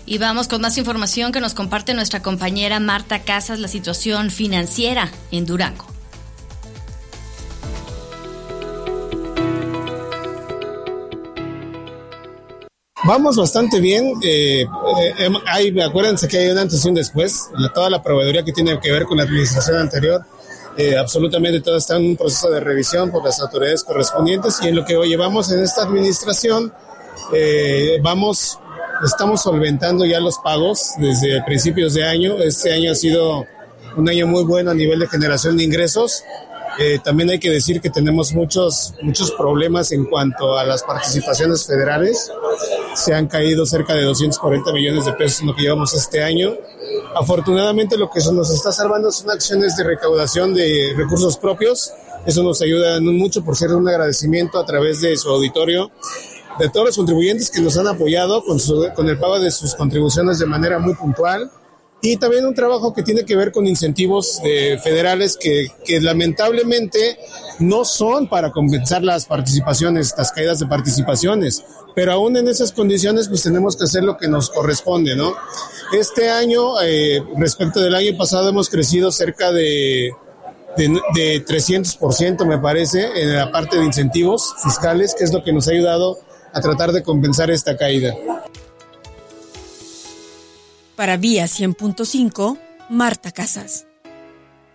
Y vamos con más información que nos comparte nuestra compañera Marta Casas, la situación financiera en Durango. Vamos bastante bien. Acuérdense que hay un antes y un después. Toda la proveeduría que tiene que ver con la administración anterior, absolutamente todo está en un proceso de revisión por las autoridades correspondientes, y en lo que llevamos en esta administración, estamos solventando ya los pagos desde principios de año. Este año ha sido un año muy bueno a nivel de generación de ingresos. También hay que decir que tenemos muchos problemas en cuanto a las participaciones federales. Se han caído cerca de 240 millones de pesos en lo que llevamos este año. Afortunadamente, lo que nos está salvando son acciones de recaudación de recursos propios. Eso nos ayuda mucho, por ser un agradecimiento a través de su auditorio, de todos los contribuyentes que nos han apoyado con el pago de sus contribuciones de manera muy puntual. Y también un trabajo que tiene que ver con incentivos federales que lamentablemente no son para compensar las caídas de participaciones, pero aún en esas condiciones pues tenemos que hacer lo que nos corresponde, ¿no? Este año, respecto del año pasado, hemos crecido cerca de 300%, me parece, en la parte de incentivos fiscales, que es lo que nos ha ayudado a tratar de compensar esta caída. Para Vía 100.5, Marta Casas.